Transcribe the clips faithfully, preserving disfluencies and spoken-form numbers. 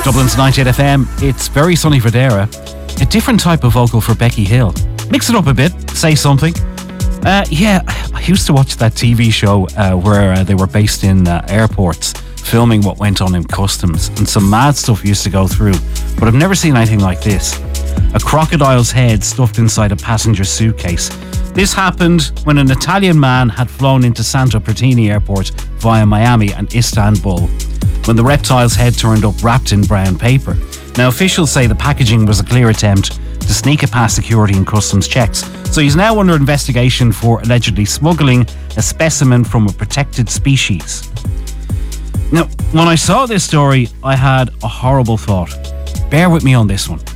Dublin's ninety-eight F M, it's Very Sunny for Dara. A different type of vocal for Becky Hill. Mix it up a bit, say something. Uh, yeah, I used to watch that T V show uh, where uh, they were based in uh, airports, filming what went on in customs, and some mad stuff used to go through, but I've never seen anything like this. A crocodile's head stuffed inside a passenger suitcase. This happened when an Italian man had flown into Santo Pertini Airport via Miami and Istanbul, when the reptile's head turned up wrapped in brown paper. Now, officials say the packaging was a clear attempt to sneak it past security and customs checks, so he's now under investigation for allegedly smuggling a specimen from a protected species. Now, when I saw this story, I had a horrible thought. Bear with me on this one.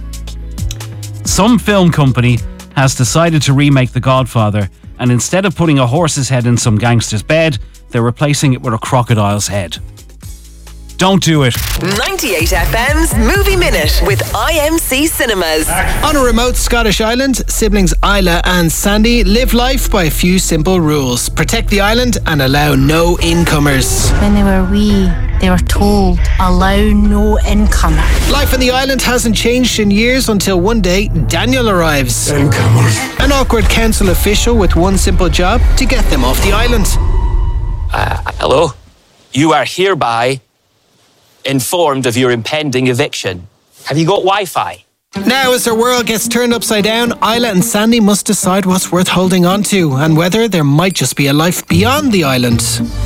Some film company has decided to remake The Godfather, and instead of putting a horse's head in some gangster's bed, they're replacing it with a crocodile's head. Don't do it. ninety-eight F M's Movie Minute with I M C Cinemas. On a remote Scottish island, siblings Isla and Sandy live life by a few simple rules. Protect the island and allow no incomers. When they were wee, they were told, allow no incomer. Life on the island hasn't changed in years until one day Daniel arrives. Incomers. An awkward council official with one simple job: to get them off the island. Uh, hello? You are hereby informed of your impending eviction. Have you got Wi-Fi? Now, as their world gets turned upside down, Isla and Sandy must decide what's worth holding on to and whether there might just be a life beyond the island.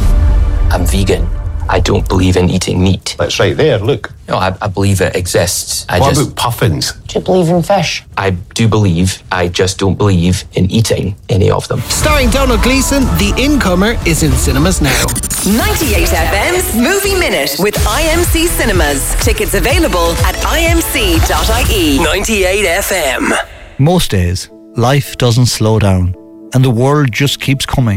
I'm vegan. I don't believe in eating meat. That's right there, look. No, I, I believe it exists. I what just, about puffins? Do you believe in fish? I do believe, I just don't believe in eating any of them. Starring Donald Gleeson, The Incomer is in cinemas now. ninety-eight F M's Movie Minute with I M C Cinemas. Tickets available at I M C dot I E. ninety-eight F M. Most days, life doesn't slow down and the world just keeps coming.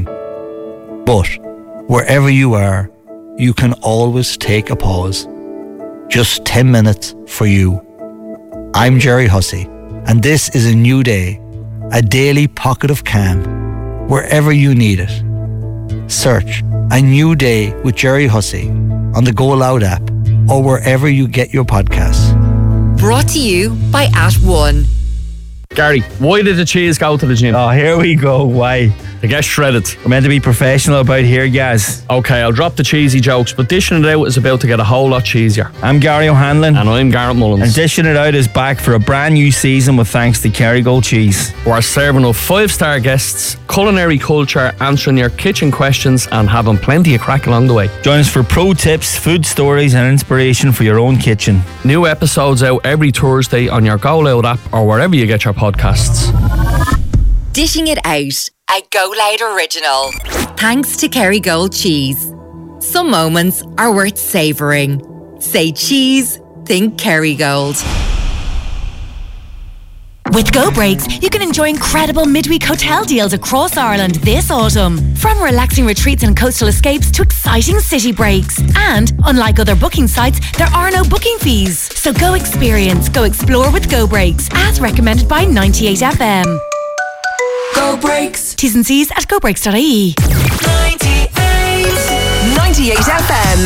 But wherever you are, you can always take a pause. Just ten minutes for you. I'm Jerry Hussey, and this is a new day, a daily pocket of calm, wherever you need it. Search A New Day with Jerry Hussey on the Go Loud app or wherever you get your podcasts. Brought to you by At One. Gary, why did the cheese go to the gym? Oh, here we go. Why? To get shredded. We're meant to be professional about here, guys. Okay, I'll drop the cheesy jokes, but dishing it out is about to get a whole lot cheesier. I'm Gary O'Hanlon. And I'm Garrett Mullins. And Dishing It Out is back for a brand new season with thanks to Kerrygold Cheese. We're serving up five-star guests, culinary culture, answering your kitchen questions and having plenty of crack along the way. Join us for pro tips, food stories and inspiration for your own kitchen. New episodes out every Thursday on your Go Loud app or wherever you get your podcasts. Dishing It Out, a Go Loud original. Thanks to Kerrygold Cheese. Some moments are worth savouring. Say cheese, think Kerrygold. With Go Breaks, you can enjoy incredible midweek hotel deals across Ireland this autumn. From relaxing retreats and coastal escapes to exciting city breaks. And, unlike other booking sites, there are no booking fees. So go experience, go explore with Go Breaks, as recommended by ninety-eight F M. Go Breaks. T's and C's at go breaks dot I E. ninety-eight ninety-eight F M.